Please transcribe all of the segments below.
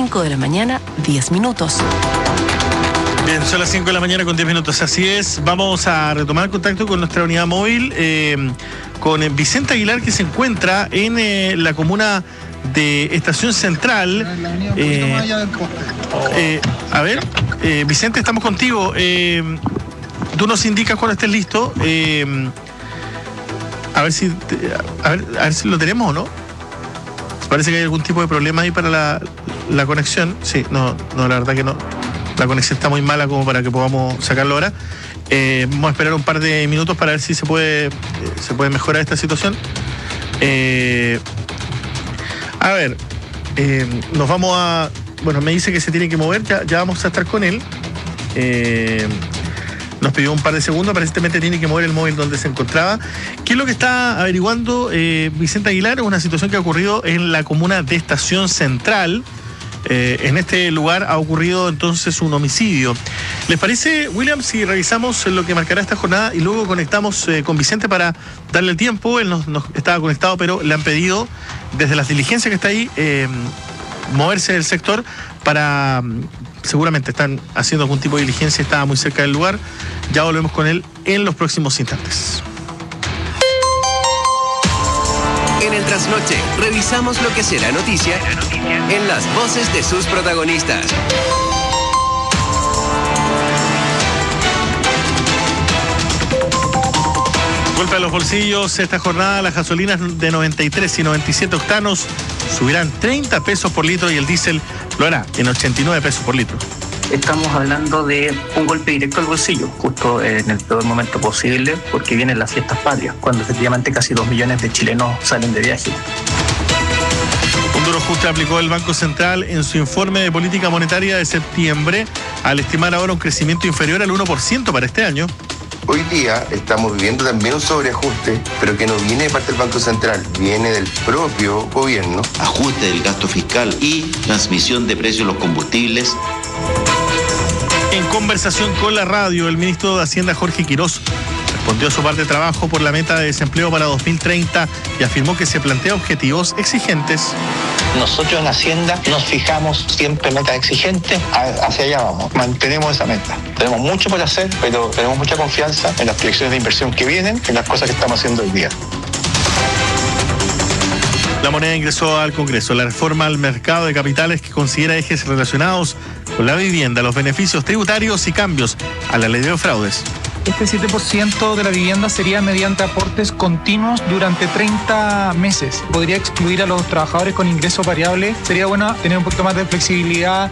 5 de la mañana, 10 minutos. Bien, son las 5 de la mañana con 10 minutos, así es. Vamos a retomar contacto con nuestra unidad móvil, con Vicente Aguilar, que se encuentra en la comuna de Estación Central. A ver, Vicente, estamos contigo. Tú nos indicas cuando estés listo. A ver si lo tenemos o no. Parece que hay algún tipo de problema ahí para la conexión. Sí, no, la verdad que no. La conexión está muy mala como para que podamos sacarlo ahora. Vamos a esperar un par de minutos para ver si se puede mejorar esta situación. A ver, nos vamos a... Bueno, me dice que se tiene que mover, ya vamos a estar con él. Nos pidió un par de segundos, aparentemente tiene que mover el móvil donde se encontraba. ¿Qué es lo que está averiguando Vicente Aguilar? Es una situación que ha ocurrido en la comuna de Estación Central. En este lugar ha ocurrido entonces un homicidio. ¿Les parece, William, si revisamos lo que marcará esta jornada y luego conectamos con Vicente para darle el tiempo? Él nos estaba conectado, pero le han pedido desde las diligencias que está ahí moverse del sector para... Seguramente están haciendo algún tipo de diligencia, estaba muy cerca del lugar. Ya volvemos con él en los próximos instantes. En el trasnoche, revisamos lo que será noticia en las voces de sus protagonistas. Golpe a los bolsillos esta jornada. Las gasolinas de 93 y 97 octanos subirán 30 pesos por litro y el diésel lo hará en 89 pesos por litro. Estamos hablando de un golpe directo al bolsillo, justo en el peor momento posible, porque vienen las fiestas patrias, cuando efectivamente casi 2 millones de chilenos salen de viaje. Un duro ajuste aplicó el Banco Central en su informe de política monetaria de septiembre, al estimar ahora un crecimiento inferior al 1% para este año. Hoy día estamos viviendo también un sobreajuste, pero que no viene de parte del Banco Central, viene del propio gobierno. Ajuste del gasto fiscal y transmisión de precios de los combustibles. En conversación con la radio, el ministro de Hacienda, Jorge Quirós, respondió a su parte de trabajo por la meta de desempleo para 2030 y afirmó que se plantea objetivos exigentes. Nosotros en Hacienda nos fijamos siempre metas exigentes, hacia allá vamos, mantenemos esa meta. Tenemos mucho por hacer, pero tenemos mucha confianza en las proyecciones de inversión que vienen, en las cosas que estamos haciendo hoy día. La moneda ingresó al Congreso la reforma al mercado de capitales que considera ejes relacionados con la vivienda, los beneficios tributarios y cambios a la ley de fraudes. Este 7% de la vivienda sería mediante aportes continuos durante 30 meses. Podría excluir a los trabajadores con ingreso variable. Sería bueno tener un poquito más de flexibilidad.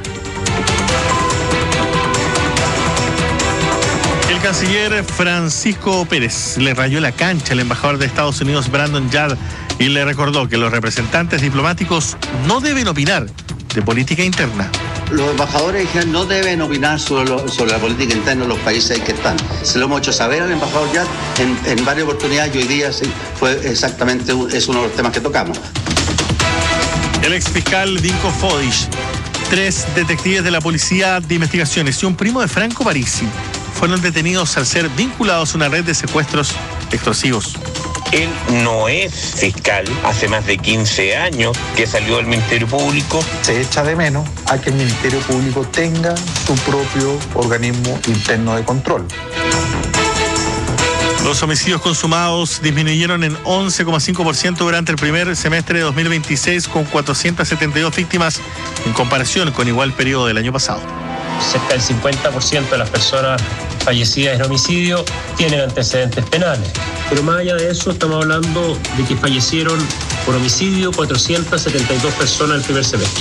El canciller Francisco Pérez le rayó la cancha al embajador de Estados Unidos, Brandon Yard, y le recordó que los representantes diplomáticos no deben opinar de política interna. Los embajadores dijeron no deben opinar sobre la política interna de los países en que están. Se lo hemos hecho saber al embajador Yard en varias oportunidades y hoy día sí, es uno de los temas que tocamos. El exfiscal Dinko Fodich, 3 detectives de la Policía de Investigaciones y un primo de Franco Parisi fueron detenidos al ser vinculados a una red de secuestros extorsivos. Él no es fiscal, hace más de 15 años que salió del Ministerio Público. Se echa de menos a que el Ministerio Público tenga su propio organismo interno de control. Los homicidios consumados disminuyeron en 11,5% durante el primer semestre de 2026, con 472 víctimas en comparación con igual periodo del año pasado. Cerca del 50% de las personas fallecidas en homicidio tienen antecedentes penales. Pero más allá de eso, estamos hablando de que fallecieron por homicidio 472 personas el primer semestre.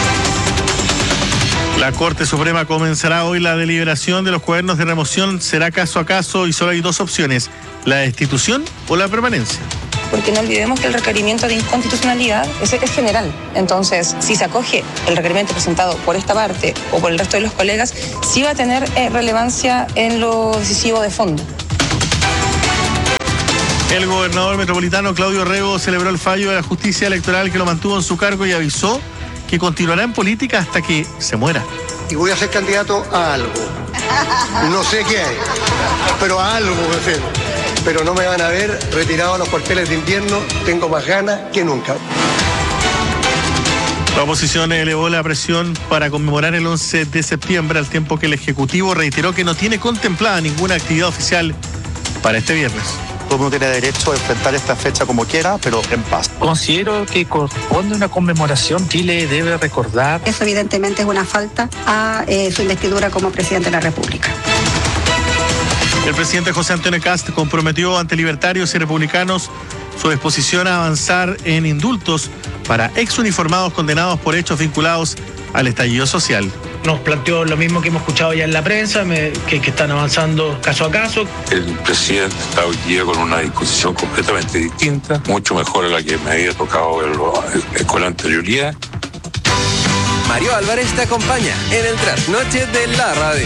La Corte Suprema comenzará hoy la deliberación de los cuadernos de remoción. Será caso a caso y solo hay 2 opciones: la destitución o la permanencia. Porque no olvidemos que el requerimiento de inconstitucionalidad es general. Entonces, si se acoge el requerimiento presentado por esta parte o por el resto de los colegas, sí va a tener relevancia en lo decisivo de fondo. El gobernador metropolitano Claudio Rego celebró el fallo de la justicia electoral que lo mantuvo en su cargo y avisó que continuará en política hasta que se muera. Y voy a ser candidato a algo. No sé qué hay, pero a algo voy a ser. Pero no me van a ver retirado a los cuarteles de invierno. Tengo más ganas que nunca. La La oposición elevó la presión para conmemorar el 11 de septiembre, al tiempo que el Ejecutivo reiteró que no tiene contemplada ninguna actividad oficial para este viernes. Todo el mundo tiene derecho a enfrentar esta fecha como quiera, pero en paz. Considero que corresponde una conmemoración. Chile debe recordar. Eso evidentemente es una falta a su investidura como presidente de la República. El presidente José Antonio Kast comprometió ante libertarios y republicanos su disposición a avanzar en indultos para exuniformados condenados por hechos vinculados al estallido social. Nos planteó lo mismo que hemos escuchado ya en la prensa, que están avanzando caso a caso. El presidente está hoy día con una disposición completamente distinta, mucho mejor a la que me había tocado con la anterioridad. Mario Álvarez te acompaña en el trasnoche de la radio.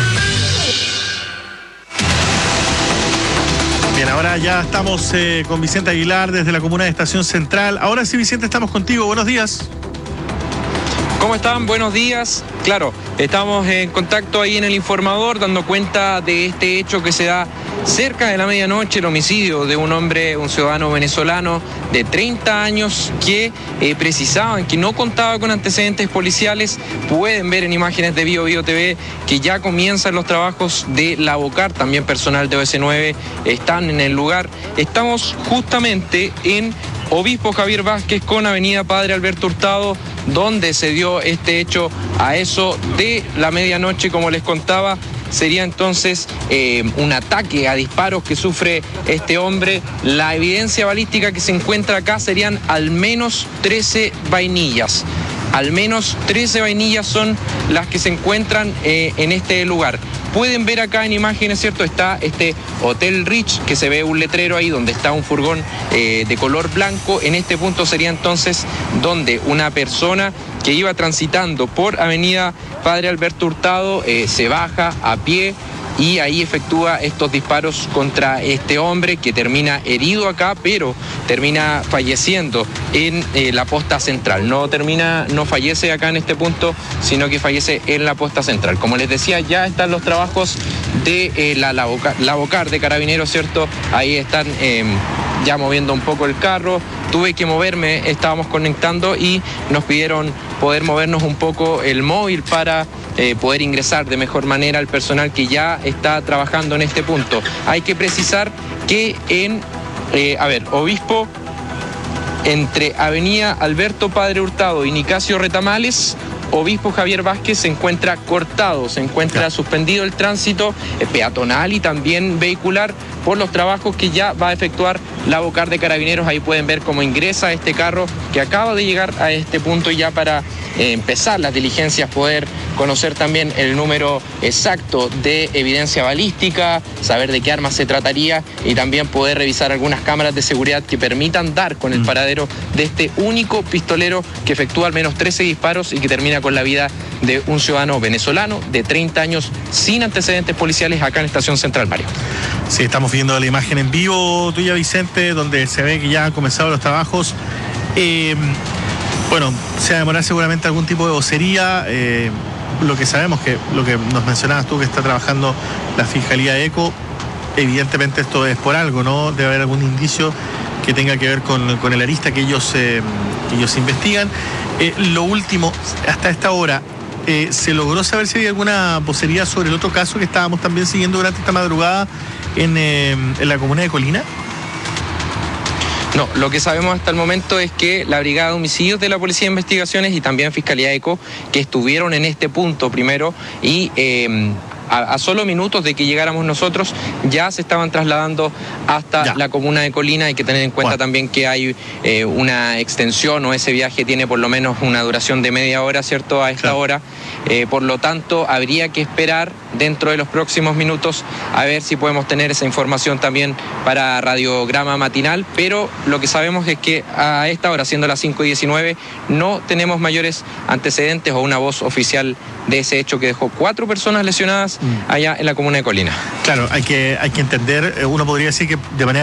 Bien, ahora ya estamos con Vicente Aguilar desde la comuna de Estación Central. Ahora sí, Vicente, estamos contigo. Buenos días. ¿Cómo están? Buenos días. Claro, estamos en contacto ahí en el informador dando cuenta de este hecho que se da cerca de la medianoche, el homicidio de un hombre, un ciudadano venezolano de 30 años que precisaban que no contaba con antecedentes policiales. Pueden ver en imágenes de Bio TV que ya comienzan los trabajos de la Bocar, también personal de OS9 están en el lugar. Estamos justamente en Obispo Javier Vázquez con Avenida Padre Alberto Hurtado, donde se dio este hecho a eso de la medianoche. Como les contaba, sería entonces un ataque a disparos que sufre este hombre. La evidencia balística que se encuentra acá serían al menos 13 vainillas. Al menos 13 vainillas son las que se encuentran en este lugar. Pueden ver acá en imágenes, ¿cierto? Está este Hotel Rich, que se ve un letrero ahí donde está un furgón de color blanco. En este punto sería entonces donde una persona que iba transitando por Avenida Padre Alberto Hurtado se baja a pie y ahí efectúa estos disparos contra este hombre, que termina herido acá, pero termina falleciendo en la posta central. No fallece acá en este punto, sino que fallece en la posta central. Como les decía, ya están los trabajos de la Bocar de Carabineros, ¿cierto? Ahí están ya moviendo un poco el carro. Tuve que moverme, estábamos conectando y nos pidieron poder movernos un poco el móvil para poder ingresar de mejor manera al personal que ya está trabajando en este punto. Hay que precisar que en, Obispo, entre Avenida Alberto Padre Hurtado y Nicasio Retamales, Obispo Javier Vázquez se encuentra cortado, se encuentra suspendido el tránsito peatonal y también vehicular por los trabajos que ya va a efectuar la Bocar de Carabineros. Ahí pueden ver cómo ingresa este carro que acaba de llegar a este punto, y ya para empezar las diligencias, poder conocer también el número exacto de evidencia balística, saber de qué armas se trataría y también poder revisar algunas cámaras de seguridad que permitan dar con el paradero de este único pistolero que efectúa al menos 13 disparos y que termina con la vida de un ciudadano venezolano de 30 años sin antecedentes policiales acá en Estación Central, Mario. Sí, estamos viendo la imagen en vivo tuya, Vicente, donde se ve que ya han comenzado los trabajos. Bueno, se va a demorar seguramente algún tipo de vocería. Lo que sabemos, que lo que nos mencionabas tú, que está trabajando la Fiscalía ECO, evidentemente esto es por algo, ¿no? Debe haber algún indicio que tenga que ver con el arista que ellos investigan. Lo último, hasta esta hora, ¿se logró saber si había alguna vocería sobre el otro caso que estábamos también siguiendo durante esta madrugada en la comuna de Colina? No, lo que sabemos hasta el momento es que la Brigada de Homicidios de la Policía de Investigaciones y también Fiscalía ECO, que estuvieron en este punto primero y a solo minutos de que llegáramos nosotros, ya se estaban trasladando hasta la comuna de Colina. Hay que tener en cuenta también que hay una extensión, o ese viaje tiene por lo menos una duración de media hora, ¿cierto?, a esta hora. Por lo tanto, habría que esperar dentro de los próximos minutos a ver si podemos tener esa información también para radiograma matinal, pero lo que sabemos es que a esta hora, siendo las 5:19, no tenemos mayores antecedentes o una voz oficial de ese hecho que dejó 4 personas lesionadas allá en la comuna de Colina. Claro, hay que entender, uno podría decir que de manera